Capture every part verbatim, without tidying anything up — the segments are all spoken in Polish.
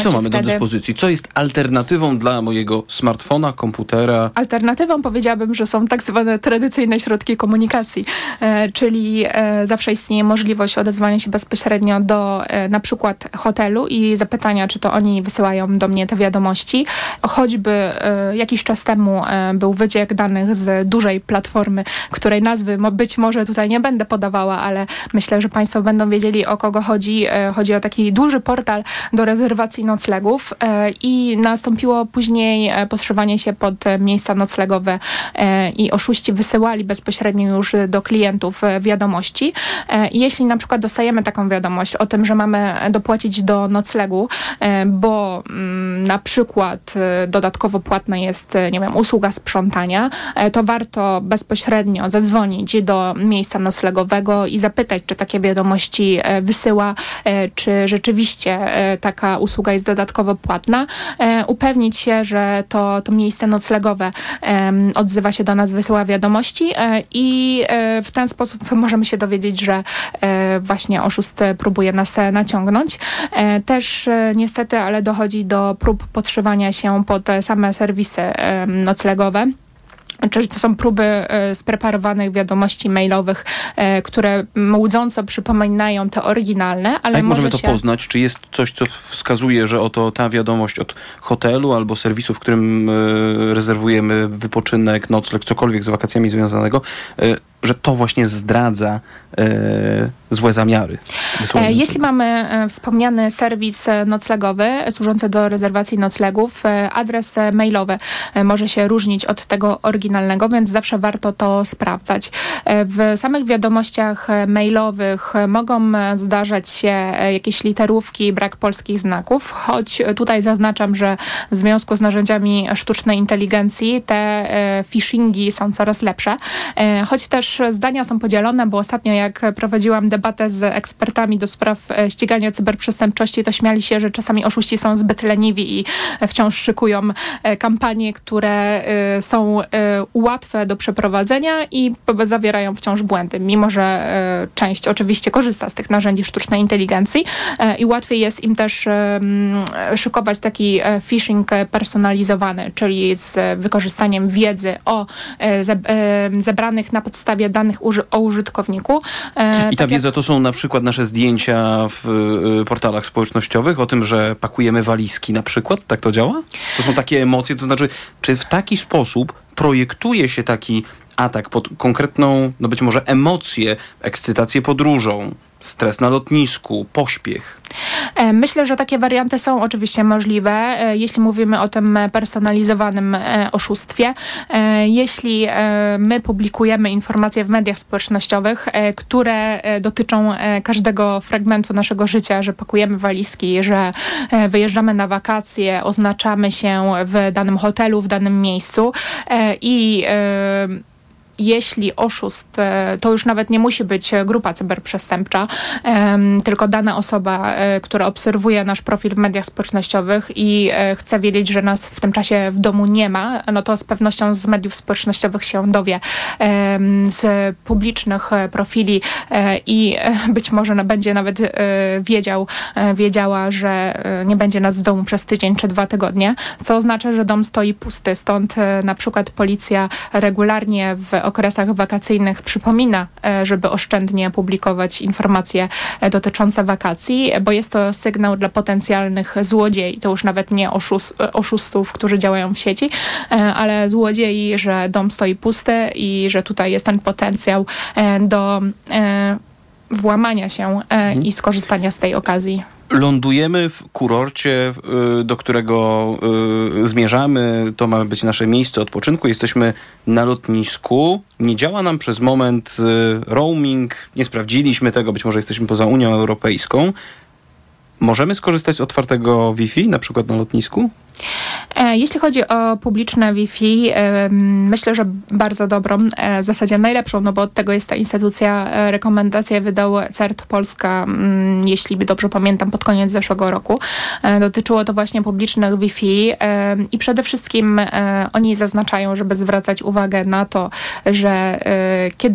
Co mamy wtedy... do dyspozycji? Co jest alternatywą dla mojego smartfona, komputera? Alternatywą powiedziałabym, że są tak zwane tradycyjne środki komunikacji, e, czyli e, zawsze istnieje możliwość odezwania się bezpośrednio do e, na przykład hotelu i zapytania, czy to oni wysyłają do mnie te wiadomości. Choćby e, jakiś czas temu e, był wyciek danych z dużej platformy, której nazwy mo- być może tutaj nie będę podawała, ale myślę, że Państwo będą wiedzieli, o kogo chodzi. E, chodzi o taki duży portal do rezerwacji noclegów e, i nastąpiło później e, podszywanie się pod e, miejsca noclegowe e, i oszuści wysyłali bezpośrednio już do klientów e, wiadomości. E, jeśli na przykład dostajemy taką wiadomość o tym, że mamy dopłacić do noclegu, e, bo mm, na przykład e, dodatkowo płatna jest, nie wiem, usługa sprzątania, e, to warto bezpośrednio zadzwonić do miejsca noclegowego i zapytać, czy takie wiadomości e, wysyła, e, czy rzeczywiście e, taka usługa jest dodatkowo płatna. E, upewnić się, że to, to miejsce noclegowe e, odzywa się do nas, wysyła wiadomości e, i e, w ten sposób możemy się dowiedzieć, że e, właśnie oszust próbuje nas naciągnąć. E, też e, niestety, ale dochodzi do prób podszywania się pod same serwisy e, noclegowe. Czyli to są próby e, spreparowanych wiadomości mailowych, e, które łudząco przypominają te oryginalne, ale A jak może możemy to się... poznać? Czy jest coś, co wskazuje, że oto ta wiadomość od hotelu albo serwisu, w którym e, rezerwujemy wypoczynek, nocleg, cokolwiek z wakacjami związanego, e, że to właśnie zdradza e, złe zamiary? E, jeśli mamy e, wspomniany serwis e, noclegowy e, służący do rezerwacji noclegów, e, adres e, mailowy e, może się różnić od tego oryginalnego, więc zawsze warto to sprawdzać. E, w samych wiadomościach e, mailowych e, mogą e, zdarzać się e, jakieś literówki, brak polskich znaków, choć e, tutaj zaznaczam, że w związku z narzędziami sztucznej inteligencji te e, phishingi są coraz lepsze, e, choć też zdania są podzielone, bo ostatnio jak prowadziłam debatę z ekspertami do spraw ścigania cyberprzestępczości, to śmiali się, że czasami oszuści są zbyt leniwi i wciąż szykują kampanie, które są łatwe do przeprowadzenia i zawierają wciąż błędy, mimo że część oczywiście korzysta z tych narzędzi sztucznej inteligencji i łatwiej jest im też szykować taki phishing personalizowany, czyli z wykorzystaniem wiedzy o zebranych na podstawie danych uży- o użytkowniku. E, I ta tak wiedza jak... to są na przykład nasze zdjęcia w y, portalach społecznościowych o tym, że pakujemy walizki na przykład? Tak to działa? To są takie emocje, to znaczy, czy w taki sposób projektuje się taki atak pod konkretną, no być może emocję, ekscytację podróżą, stres na lotnisku, pośpiech? Myślę, że takie warianty są oczywiście możliwe, jeśli mówimy o tym personalizowanym oszustwie. Jeśli my publikujemy informacje w mediach społecznościowych, które dotyczą każdego fragmentu naszego życia, że pakujemy walizki, że wyjeżdżamy na wakacje, oznaczamy się w danym hotelu, w danym miejscu i jeśli oszust, to już nawet nie musi być grupa cyberprzestępcza, tylko dana osoba, która obserwuje nasz profil w mediach społecznościowych i chce wiedzieć, że nas w tym czasie w domu nie ma, no to z pewnością z mediów społecznościowych się dowie, z publicznych profili i być może będzie nawet wiedział, wiedziała, że nie będzie nas w domu przez tydzień czy dwa tygodnie, co oznacza, że dom stoi pusty. Stąd na przykład policja regularnie w okresach wakacyjnych przypomina, żeby oszczędnie publikować informacje dotyczące wakacji, bo jest to sygnał dla potencjalnych złodziei. To już nawet nie oszust, oszustów, którzy działają w sieci, ale złodziei, że dom stoi pusty i że tutaj jest ten potencjał do włamania się i skorzystania z tej okazji. Lądujemy w kurorcie, do którego zmierzamy. To ma być nasze miejsce odpoczynku. Jesteśmy na lotnisku. Nie działa nam przez moment roaming. Nie sprawdziliśmy tego. Być może jesteśmy poza Unią Europejską. Możemy skorzystać z otwartego Wi-Fi, na przykład na lotnisku? Jeśli chodzi o publiczne Wi-Fi, myślę, że bardzo dobrą, w zasadzie najlepszą, no bo od tego jest ta instytucja, rekomendację wydał CERT Polska, jeśli dobrze pamiętam, pod koniec zeszłego roku. Dotyczyło to właśnie publicznych Wi-Fi i przede wszystkim oni zaznaczają, żeby zwracać uwagę na to, że kiedy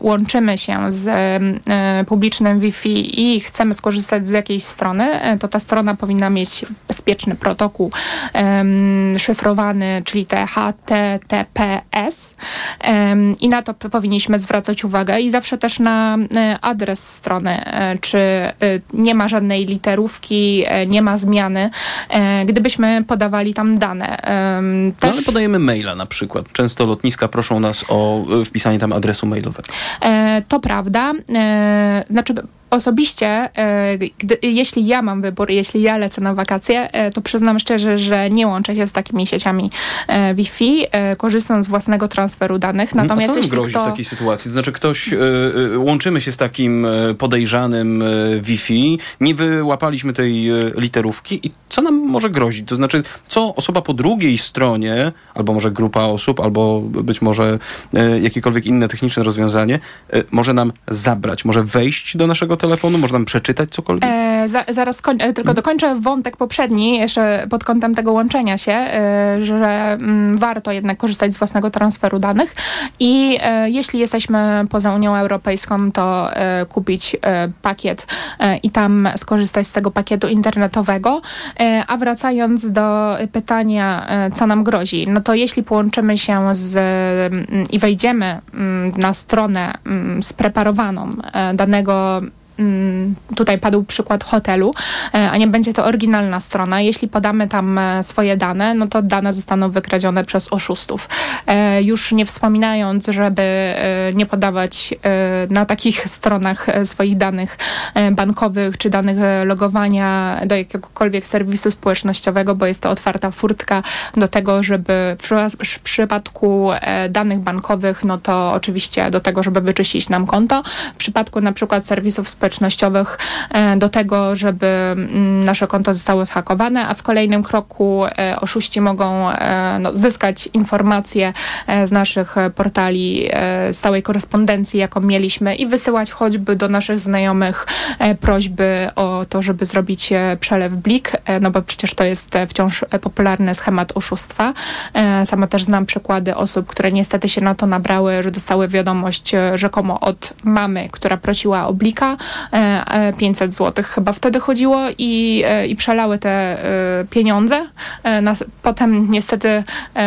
łączymy się z e, publicznym Wi-Fi i chcemy skorzystać z jakiejś strony, e, to ta strona powinna mieć bezpieczny protokół e, szyfrowany, czyli te H T T P S e, i na to p- powinniśmy zwracać uwagę i zawsze też na e, adres strony, e, czy e, nie ma żadnej literówki, e, nie ma zmiany, e, gdybyśmy podawali tam dane. E, też... No ale podajemy maila na przykład. Często lotniska proszą nas o wpisanie tam adresu mailowego. E, to prawda. E, znaczy osobiście, e, gdy, jeśli ja mam wybór, jeśli ja lecę na wakacje, e, to przyznam szczerze, że nie łączę się z takimi sieciami e, Wi-Fi. E, korzystam z własnego transferu danych. Natomiast A co nam jeśli grozi kto... w takiej sytuacji? To znaczy ktoś, e, e, łączymy się z takim podejrzanym e, Wi-Fi, nie wyłapaliśmy tej e, literówki i co nam może grozić? To znaczy, co osoba po drugiej stronie, albo może grupa osób, albo być może e, jakiekolwiek inne techniczne rozwiązanie, e, może nam zabrać, może wejść do naszego telefonu, może nam przeczytać cokolwiek? E, za, zaraz koń, tylko hmm. dokończę wątek poprzedni, jeszcze pod kątem tego łączenia się, e, że m, warto jednak korzystać z własnego transferu danych i e, jeśli jesteśmy poza Unią Europejską, to e, kupić e, pakiet e, i tam skorzystać z tego pakietu internetowego. E, a wracając do pytania, e, co nam grozi, no to jeśli połączymy się z m, i wejdziemy m, na stronę m, spreparowaną e, danego tutaj padł przykład hotelu, a nie będzie to oryginalna strona. Jeśli podamy tam swoje dane, no to dane zostaną wykradzione przez oszustów. Już nie wspominając, żeby nie podawać na takich stronach swoich danych bankowych czy danych logowania do jakiegokolwiek serwisu społecznościowego, bo jest to otwarta furtka do tego, żeby w przypadku danych bankowych, no to oczywiście do tego, żeby wyczyścić nam konto. W przypadku na przykład serwisów społecznościowych do tego, żeby nasze konto zostało zhakowane, a w kolejnym kroku oszuści mogą no, zyskać informacje z naszych portali, z całej korespondencji, jaką mieliśmy i wysyłać choćby do naszych znajomych prośby o to, żeby zrobić przelew blik, no bo przecież to jest wciąż popularny schemat oszustwa. Sama też znam przykłady osób, które niestety się na to nabrały, że dostały wiadomość rzekomo od mamy, która prosiła o blika, pięćset złotych chyba wtedy chodziło i, i przelały te pieniądze. Potem niestety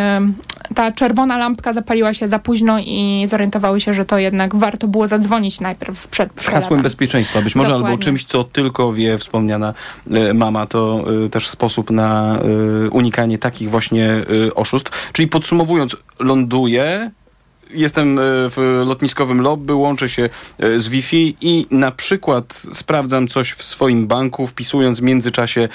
ta czerwona lampka zapaliła się za późno i zorientowały się, że to jednak warto było zadzwonić najpierw przed przelewem. Z hasłem bezpieczeństwa być może, Dokładnie. Albo czymś, co tylko wie wspomniana mama. To też sposób na unikanie takich właśnie oszustw. Czyli podsumowując, ląduję, jestem w lotniskowym lobby, łączę się z Wi-Fi i na przykład sprawdzam coś w swoim banku, wpisując w międzyczasie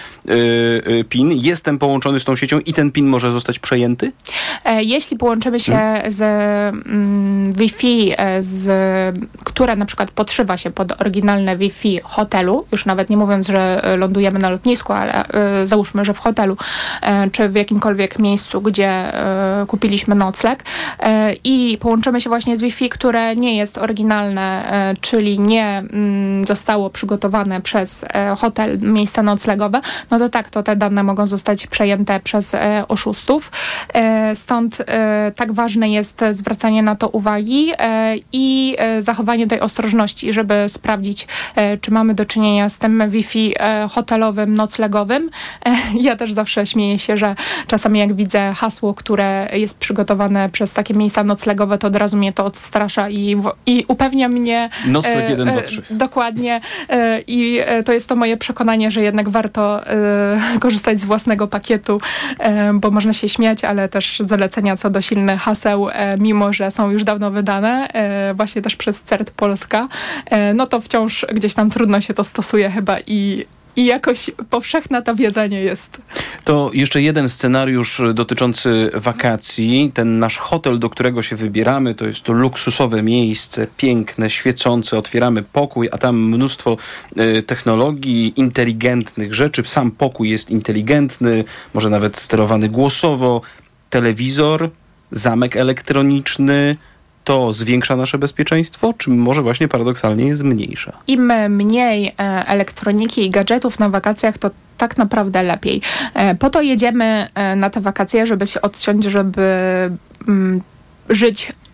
PIN. Jestem połączony z tą siecią i ten PIN może zostać przejęty? Jeśli połączymy się hmm. z mm, Wi-Fi, z, które na przykład podszywa się pod oryginalne Wi-Fi hotelu, już nawet nie mówiąc, że lądujemy na lotnisku, ale y, załóżmy, że w hotelu y, czy w jakimkolwiek miejscu, gdzie y, kupiliśmy nocleg y, i połączymy się właśnie z Wi-Fi, które nie jest oryginalne, y, czyli nie mm, zostało przygotowane przez y, hotel, miejsca noclegowe, no to tak, to te dane mogą zostać przejęte przez y, oszustów. Y, Stąd e, tak ważne jest zwracanie na to uwagi e, i e, zachowanie tej ostrożności, żeby sprawdzić, e, czy mamy do czynienia z tym Wi-Fi e, hotelowym, noclegowym. E, ja też zawsze śmieję się, że czasami jak widzę hasło, które jest przygotowane przez takie miejsca noclegowe, to od razu mnie to odstrasza i, i upewnia mnie... Nocleg jeden, dwa, trzy. Dokładnie. E, I e, to jest to moje przekonanie, że jednak warto e, korzystać z własnego pakietu, e, bo można się śmiać, ale też zalecenia co do silnych haseł, e, mimo że są już dawno wydane, e, właśnie też przez C E R T Polska, e, no to wciąż gdzieś tam trudno się to stosuje chyba i I jakoś powszechna ta wiedza nie jest. To jeszcze jeden scenariusz dotyczący wakacji. Ten nasz hotel, do którego się wybieramy, to jest to luksusowe miejsce, piękne, świecące. Otwieramy pokój, a tam mnóstwo y, technologii, inteligentnych rzeczy. Sam pokój jest inteligentny, może nawet sterowany głosowo. Telewizor, zamek elektroniczny. To zwiększa nasze bezpieczeństwo, czy może właśnie paradoksalnie je zmniejsza? Im mniej e, elektroniki i gadżetów na wakacjach, to tak naprawdę lepiej. E, po to jedziemy e, na te wakacje, żeby się odciąć, żeby mm, żyć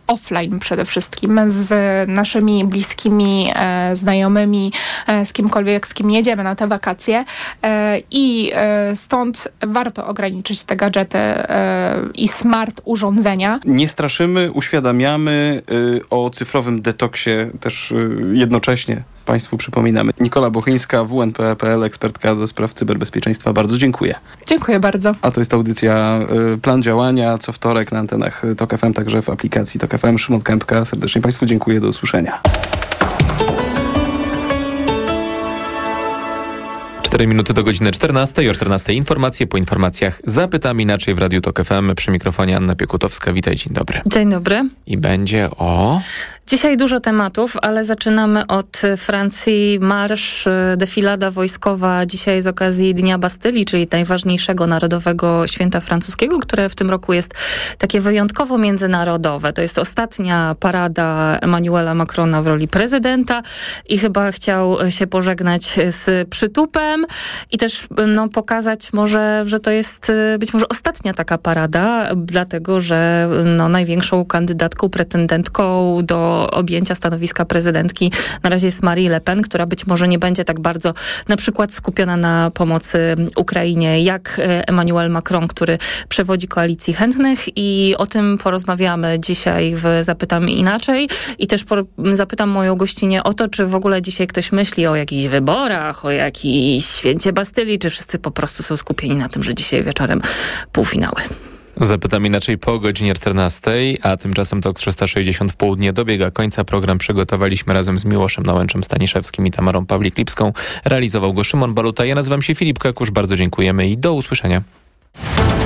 offline przede wszystkim, z naszymi bliskimi, e, znajomymi, e, z kimkolwiek, z kim jedziemy na te wakacje e, i e, stąd warto ograniczyć te gadżety e, i smart urządzenia. Nie straszymy, uświadamiamy y, o cyfrowym detoksie też y, jednocześnie Państwu przypominamy. Nikola Bochyńska, W N P kropka P L, ekspertka do spraw cyberbezpieczeństwa. Bardzo dziękuję. Dziękuję bardzo. A to jest audycja y, Plan Działania co wtorek na antenach Tok F M, także w aplikacji Tok F M. Szymon Kępka. Serdecznie Państwu dziękuję. Do usłyszenia. cztery minuty do godziny czternastej. O czternastej informacje, po informacjach zapytam inaczej w Radiu Tok F M. Przy mikrofonie Anna Piekutowska. Witaj, dzień dobry. Dzień dobry. I będzie o... Dzisiaj dużo tematów, ale zaczynamy od Francji. Marsz, defilada wojskowa dzisiaj z okazji Dnia Bastylii, czyli najważniejszego narodowego święta francuskiego, które w tym roku jest takie wyjątkowo międzynarodowe. To jest ostatnia parada Emmanuela Macrona w roli prezydenta i chyba chciał się pożegnać z przytupem i też no, pokazać może, że to jest być może ostatnia taka parada, dlatego że no, największą kandydatką, pretendentką do objęcia stanowiska prezydentki na razie jest Marie Le Pen, która być może nie będzie tak bardzo na przykład skupiona na pomocy Ukrainie, jak Emmanuel Macron, który przewodzi koalicji chętnych i o tym porozmawiamy dzisiaj w Zapytam Inaczej i też por- zapytam moją gościnię o to, czy w ogóle dzisiaj ktoś myśli o jakichś wyborach, o jakiejś święcie Bastylii, czy wszyscy po prostu są skupieni na tym, że dzisiaj wieczorem półfinały. Zapytam inaczej po godzinie czternastej, a tymczasem Tok trzysta sześćdziesiąt w południe dobiega końca. Program przygotowaliśmy razem z Miłoszem Nałęczem Staniszewskim i Tamarą Pawlik-Lipską. Realizował go Szymon Baluta. Ja nazywam się Filip Kakusz. Bardzo dziękujemy i do usłyszenia.